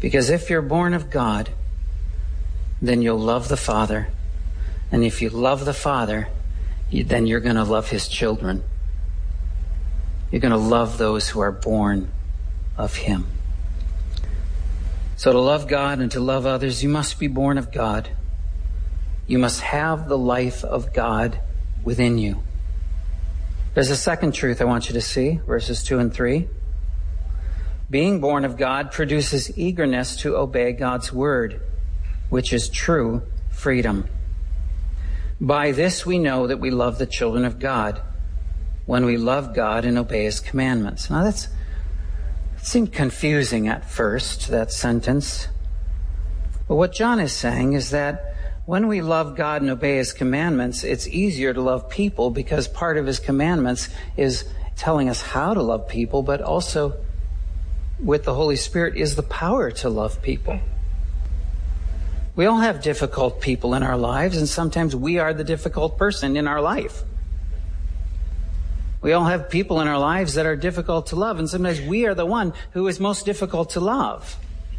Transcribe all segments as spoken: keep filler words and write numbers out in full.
Because if you're born of God, then you'll love the Father. And if you love the Father, you, then you're going to love his children. You're going to love those who are born of him. So to love God and to love others, you must be born of God. You must have the life of God within you. There's a second truth I want you to see, verses two and three. Being born of God produces eagerness to obey God's word, which is true freedom. By this we know that we love the children of God, when we love God and obey his commandments. Now that's, it seemed confusing at first, that sentence. But what John is saying is that when we love God and obey his commandments, it's easier to love people because part of his commandments is telling us how to love people, but also with the Holy Spirit is the power to love people. We all have difficult people in our lives, and sometimes we are the difficult person in our life. We all have people in our lives that are difficult to love, and sometimes we are the one who is most difficult to love.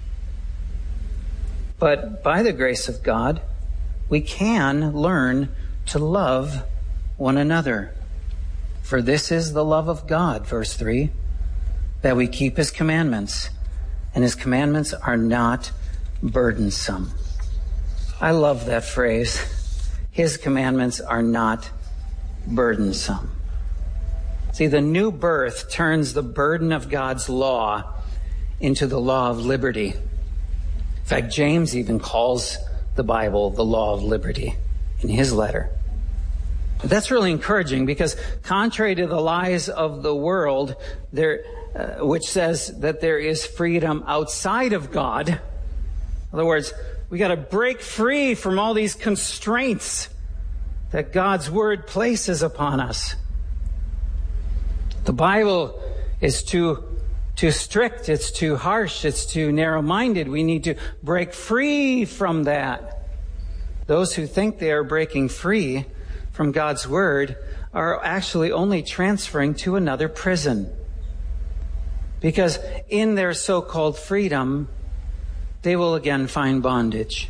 But by the grace of God, we can learn to love one another. For this is the love of God, verse three, that we keep his commandments, and his commandments are not burdensome. I love that phrase. His commandments are not burdensome. See, the new birth turns the burden of God's law into the law of liberty. In fact, James even calls the Bible the law of liberty in his letter. That's really encouraging because contrary to the lies of the world, there, uh, which says that there is freedom outside of God, in other words, we got to break free from all these constraints that God's word places upon us. The Bible is too, too strict, it's too harsh, it's too narrow-minded. We need to break free from that. Those who think they are breaking free from God's word are actually only transferring to another prison. Because in their so-called freedom, they will again find bondage.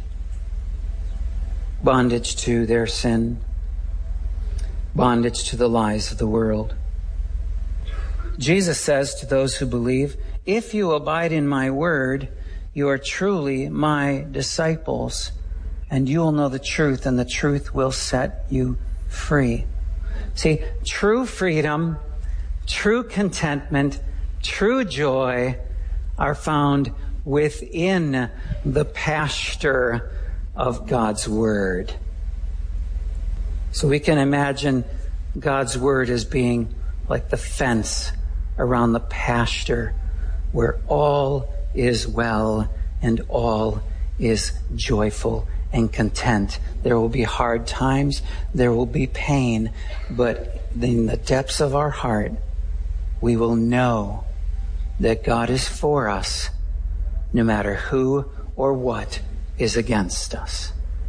Bondage to their sin. Bondage to the lies of the world. Jesus says to those who believe, if you abide in my word, you are truly my disciples, and you will know the truth, and the truth will set you free. See, true freedom, true contentment, true joy are found within the pasture of God's word. So we can imagine God's word as being like the fence around the pasture where all is well and all is joyful and content. There will be hard times, there will be pain, but in the depths of our heart, we will know that God is for us, no matter who or what is against us.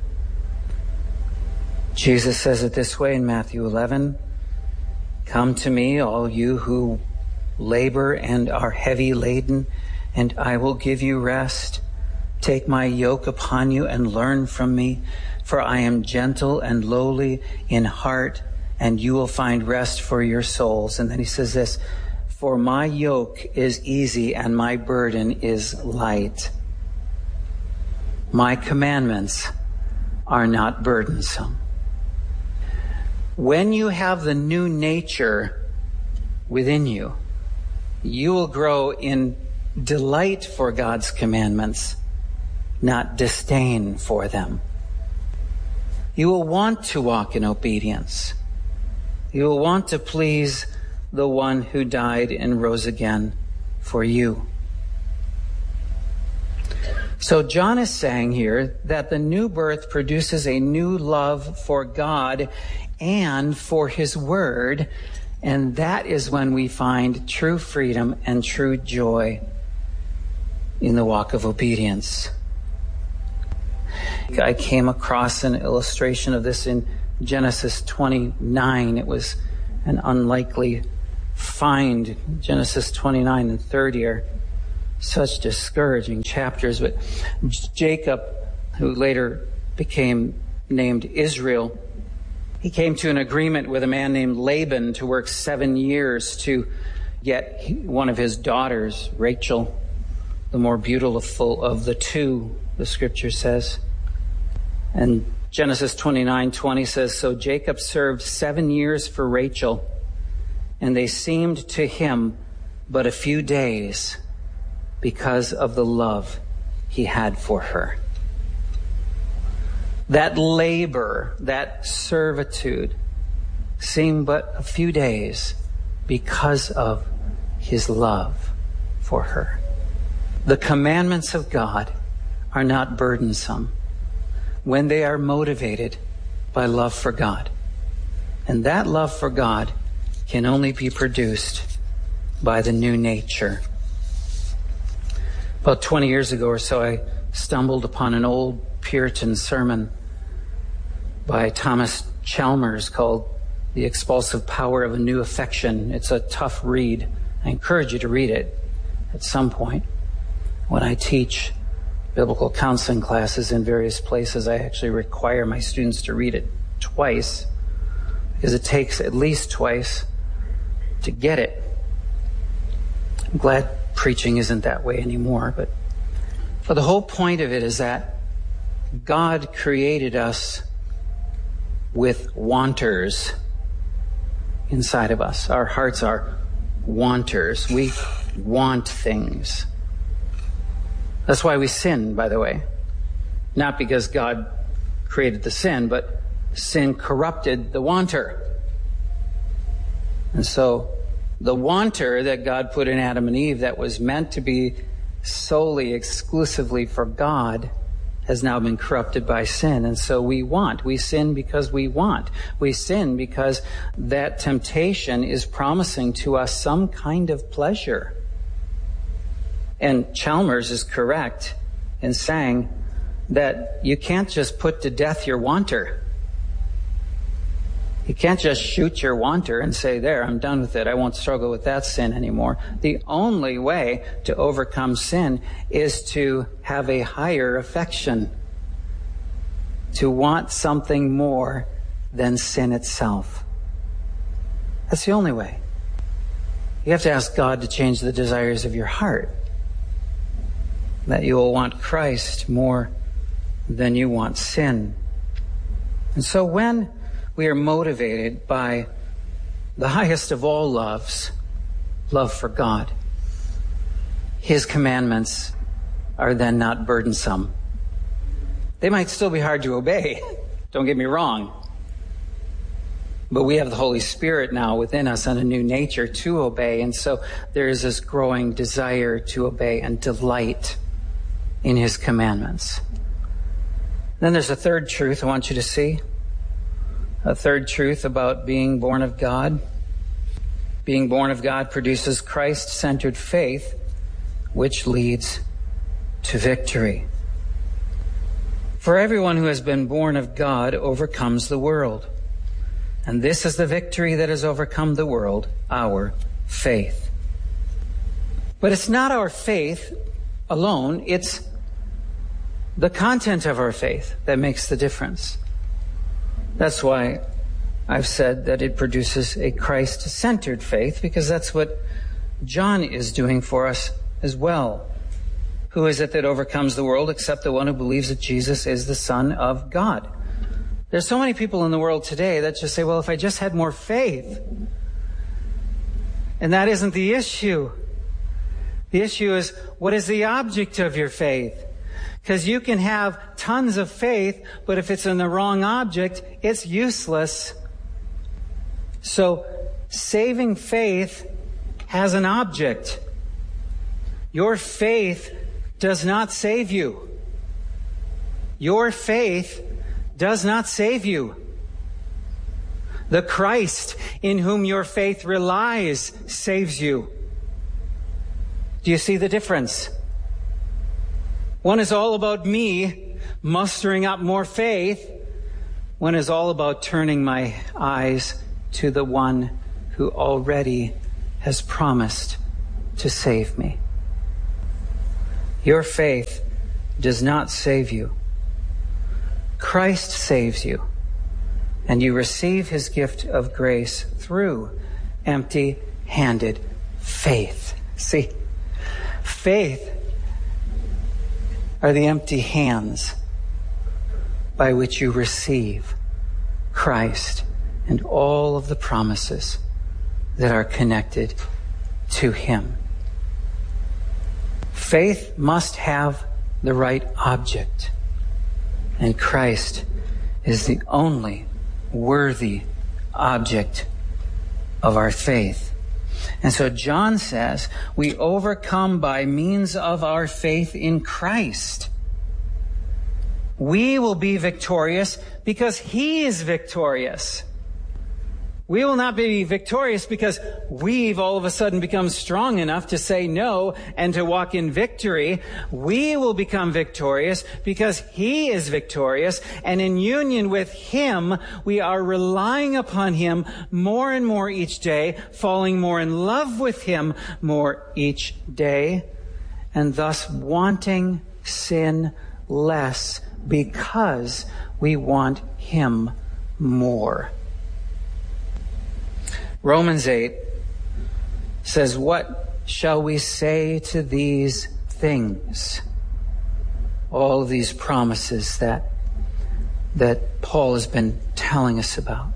Jesus says it this way in Matthew eleven, come to me, all you who labor and are heavy laden, and I will give you rest. Take my yoke upon you and learn from me, for I am gentle and lowly in heart, and you will find rest for your souls. And then he says this, for my yoke is easy and my burden is light. My commandments are not burdensome. When you have the new nature within you, you will grow in delight for God's commandments, not disdain for them. You will want to walk in obedience. You will want to please the one who died and rose again for you. So John is saying here that the new birth produces a new love for God and for his word, and that is when we find true freedom and true joy in the walk of obedience. I came across an illustration of this in Genesis twenty-nine. It was an unlikely find. Genesis twenty-nine and thirty are such discouraging chapters. But Jacob, who later became named Israel, he came to an agreement with a man named Laban to work seven years to get one of his daughters, Rachel, the more beautiful of the two, the scripture says. And Genesis twenty-nine twenty says, so Jacob served seven years for Rachel, and they seemed to him but a few days because of the love he had for her. That labor, that servitude seemed but a few days because of his love for her. The commandments of God are not burdensome when they are motivated by love for God. And that love for God can only be produced by the new nature. About twenty years ago or so, I stumbled upon an old Puritan sermon by Thomas Chalmers called The Expulsive Power of a New Affection. It's a tough read. I encourage you to read it at some point. When I teach biblical counseling classes in various places, I actually require my students to read it twice, because it takes at least twice to get it. I'm glad preaching isn't that way anymore, but, but the whole point of it is that God created us with wanters inside of us. Our hearts are wanters. We want things. That's why we sin, by the way. Not because God created the sin, but sin corrupted the wanter. And so the wanter that God put in Adam and Eve that was meant to be solely, exclusively for God has now been corrupted by sin. And so we want. We sin because we want. We sin because that temptation is promising to us some kind of pleasure. And Chalmers is correct in saying that you can't just put to death your wanter. You can't just shoot your wanter and say, there, I'm done with it. I won't struggle with that sin anymore. The only way to overcome sin is to have a higher affection, to want something more than sin itself. That's the only way. You have to ask God to change the desires of your heart, that you will want Christ more than you want sin. And so when we are motivated by the highest of all loves, love for God, His commandments are then not burdensome. They might still be hard to obey, don't get me wrong. But we have the Holy Spirit now within us and a new nature to obey. And so there is this growing desire to obey and delight in His commandments. Then there's a third truth I want you to see. A third truth about being born of God. Being born of God produces Christ-centered faith, which leads to victory. For everyone who has been born of God overcomes the world. And this is the victory that has overcome the world, our faith. But it's not our faith alone, it's the content of our faith that makes the difference. That's why I've said that it produces a Christ-centered faith, because that's what John is doing for us as well. Who is it that overcomes the world except the one who believes that Jesus is the Son of God? There's so many people in the world today that just say, well, if I just had more faith. And that isn't the issue. The issue is, what is the object of your faith? Because you can have tons of faith, but if it's in the wrong object, it's useless. So, saving faith has an object. Your faith does not save you. Your faith does not save you. The Christ in whom your faith relies saves you. Do you see the difference? One is all about me mustering up more faith. One is all about turning my eyes to the one who already has promised to save me. Your faith does not save you. Christ saves you, and you receive his gift of grace through empty-handed faith. See, faith are the empty hands by which you receive Christ and all of the promises that are connected to him. Faith must have the right object, and Christ is the only worthy object of our faith. And so John says, we overcome by means of our faith in Christ. We will be victorious because he is victorious. We will not be victorious because we've all of a sudden become strong enough to say no and to walk in victory. We will become victorious because he is victorious, and in union with him, we are relying upon him more and more each day, falling more in love with him more each day, and thus wanting sin less because we want him more. Romans eight says, what shall we say to these things? All of these promises that, that Paul has been telling us about.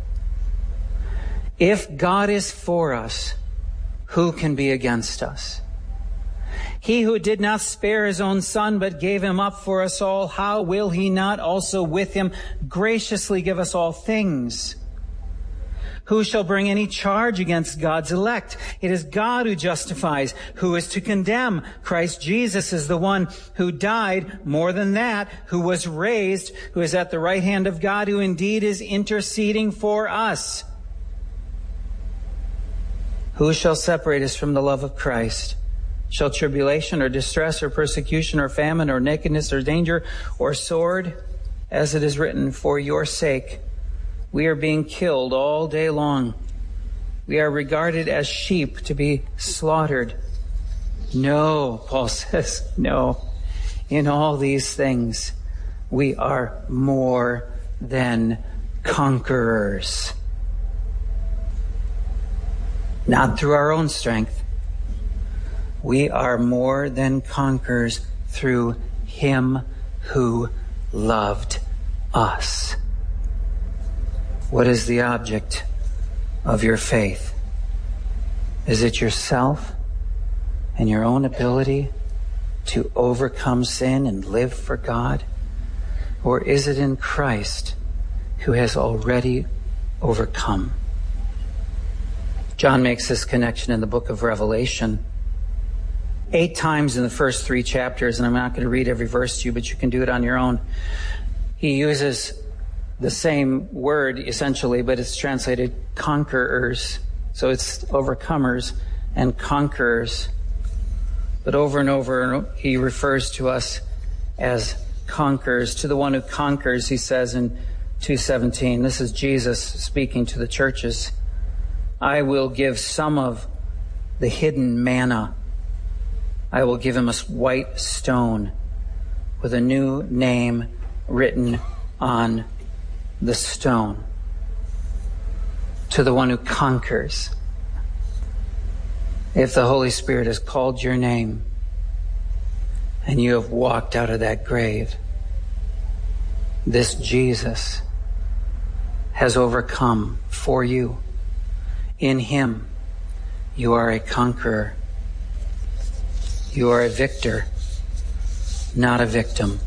If God is for us, who can be against us? He who did not spare his own son, but gave him up for us all, how will he not also with him graciously give us all things? Who shall bring any charge against God's elect? It is God who justifies. Who is to condemn? Christ Jesus is the one who died, more than that, who was raised, who is at the right hand of God, who indeed is interceding for us. Who shall separate us from the love of Christ? Shall tribulation or distress or persecution or famine or nakedness or danger or sword? As it is written, for your sake we are being killed all day long. We are regarded as sheep to be slaughtered. No, Paul says, no. In all these things, we are more than conquerors. Not through our own strength. We are more than conquerors through him who loved us. What is the object of your faith? Is it yourself and your own ability to overcome sin and live for God? Or is it in Christ who has already overcome? John makes this connection in the book of Revelation. Eight times in the first three chapters, and I'm not going to read every verse to you, but you can do it on your own. He uses the same word, essentially, but it's translated conquerors. So it's overcomers and conquerors. But over and over, he refers to us as conquerors. To the one who conquers, he says in two seventeen, this is Jesus speaking to the churches, I will give some of the hidden manna. I will give him a white stone with a new name written on the stone. To the one who conquers. If the Holy Spirit has called your name and you have walked out of that grave, this Jesus has overcome for you. In him, you are a conqueror. You are a victor, not a victim.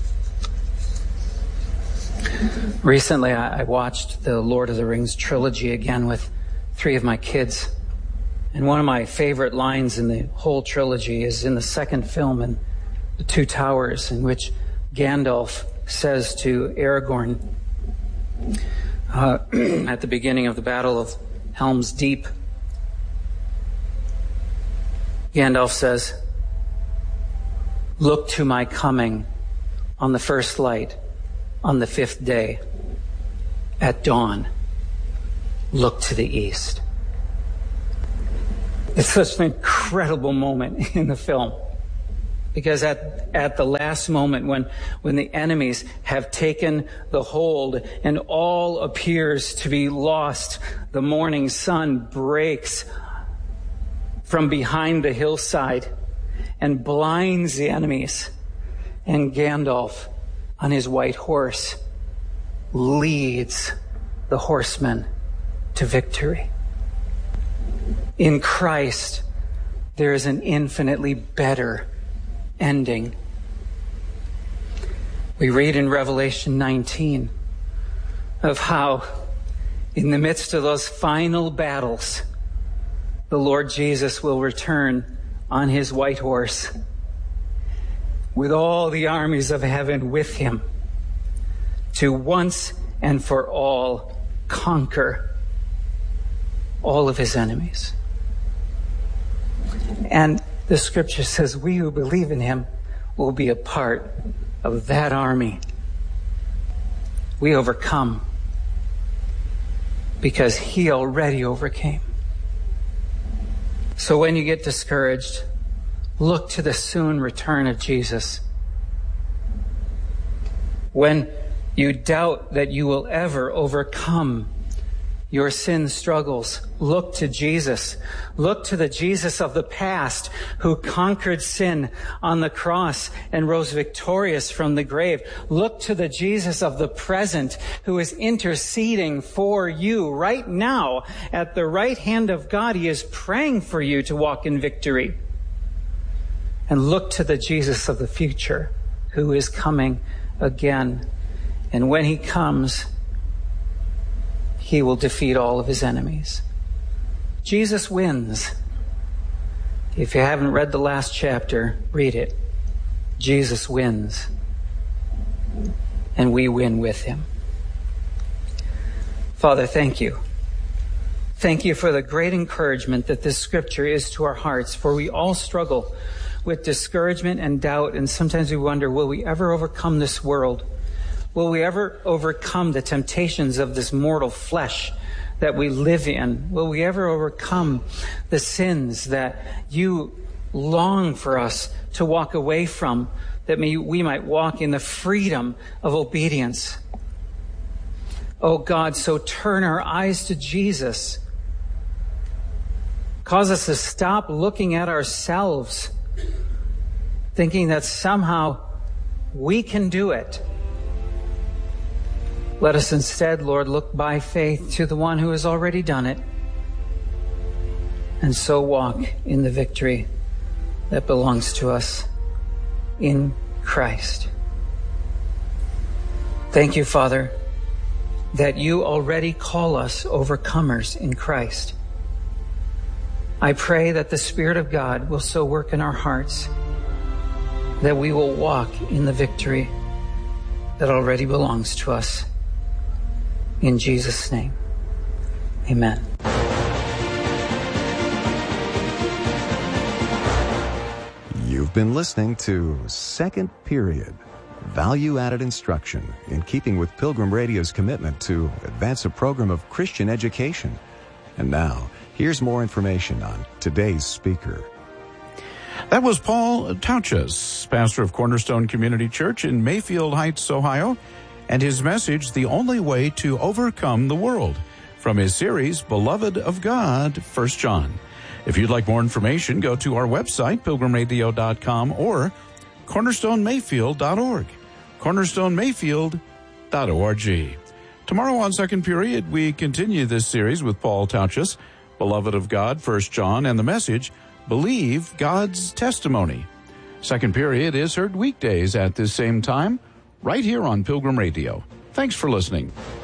Recently, I watched the Lord of the Rings trilogy again with three of my kids. And one of my favorite lines in the whole trilogy is in the second film in The Two Towers, in which Gandalf says to Aragorn uh, at the beginning of the Battle of Helm's Deep, Gandalf says, look to my coming on the first light, on the fifth day, at dawn, look to the east. It's such an incredible moment in the film Because at, at the last moment, when, when the enemies have taken the hold and all appears to be lost, the morning sun breaks from behind the hillside and blinds the enemies. And Gandalf, on his white horse, leads the horsemen to victory. In Christ, there is an infinitely better ending. We read in Revelation nineteen of how in the midst of those final battles, the Lord Jesus will return on his white horse with all the armies of heaven with him to once and for all conquer all of his enemies. And the scripture says we who believe in him will be a part of that army. We overcome because he already overcame. So when you get discouraged, look to the soon return of Jesus. When you doubt that you will ever overcome your sin struggles, look to Jesus. Look to the Jesus of the past who conquered sin on the cross and rose victorious from the grave. Look to the Jesus of the present who is interceding for you right now at the right hand of God. He is praying for you to walk in victory. And look to the Jesus of the future who is coming again. And when he comes, he will defeat all of his enemies. Jesus wins. If you haven't read the last chapter, read it. Jesus wins. And we win with him. Father, thank you. Thank you for the great encouragement that this scripture is to our hearts, for we all struggle with discouragement and doubt, and sometimes we wonder, will we ever overcome this world? Will we ever overcome the temptations of this mortal flesh that we live in? Will we ever overcome the sins that you long for us to walk away from, that we might walk in the freedom of obedience? Oh God, so turn our eyes to Jesus. Cause us to stop looking at ourselves, thinking that somehow we can do it. Let us instead, Lord, look by faith to the one who has already done it, and so walk in the victory that belongs to us in Christ. Thank you, Father, that you already call us overcomers in Christ. I pray that the Spirit of God will so work in our hearts that we will walk in the victory that already belongs to us. In Jesus' name, amen. You've been listening to Second Period, value-added instruction in keeping with Pilgrim Radio's commitment to advance a program of Christian education. And now, here's more information on today's speaker. That was Paul Tauchus, pastor of Cornerstone Community Church in Mayfield Heights, Ohio, and his message, The Only Way to Overcome the World, from his series, Beloved of God, First John. If you'd like more information, go to our website, pilgrim radio dot com, or cornerstone mayfield dot org, cornerstone mayfield dot org. Tomorrow on Second Period, we continue this series with Paul Tauchus, Beloved of God, First John, and the message, Believe God's Testimony. Second Period is heard weekdays at this same time, right here on Pilgrim Radio. Thanks for listening.